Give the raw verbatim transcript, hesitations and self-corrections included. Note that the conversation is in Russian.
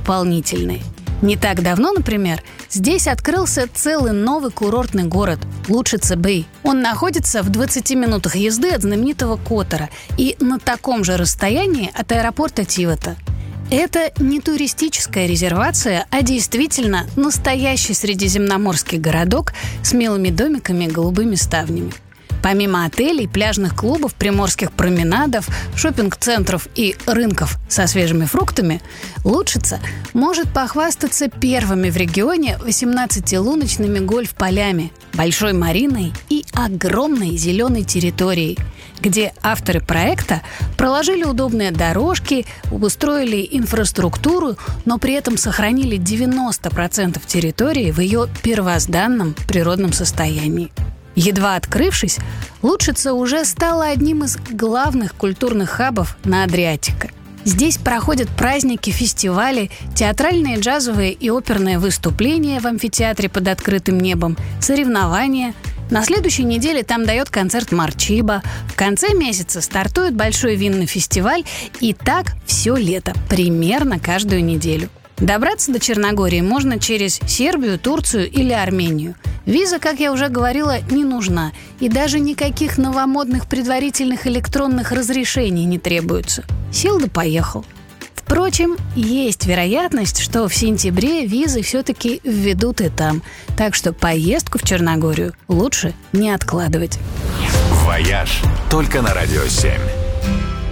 дополнительные. Не так давно, например, здесь открылся целый новый курортный город – Лучице-Бэй. Он находится в двадцати минутах езды от знаменитого Котора и на таком же расстоянии от аэропорта Тивата. Это не туристическая резервация, а действительно настоящий средиземноморский городок с милыми домиками и голубыми ставнями. Помимо отелей, пляжных клубов, приморских променадов, шопинг-центров и рынков со свежими фруктами, Лучице может похвастаться первыми в регионе восемнадцатилуночными гольф-полями, большой мариной и огромной зеленой территорией, где авторы проекта проложили удобные дорожки, обустроили инфраструктуру, но при этом сохранили девяносто процентов территории в ее первозданном природном состоянии. Едва открывшись, Лучице уже стала одним из главных культурных хабов на Адриатике. Здесь проходят праздники, фестивали, театральные, джазовые и оперные выступления в амфитеатре под открытым небом, соревнования. На следующей неделе там дает концерт Марчиба. В конце месяца стартует большой винный фестиваль. И так все лето, примерно каждую неделю. Добраться до Черногории можно через Сербию, Турцию или Армению. Виза, как я уже говорила, не нужна. И даже никаких новомодных предварительных электронных разрешений не требуется. Сел да поехал. Впрочем, есть вероятность, что в сентябре визы все-таки введут и там. Так что поездку в Черногорию лучше не откладывать. «Вояж» только на Радио семь.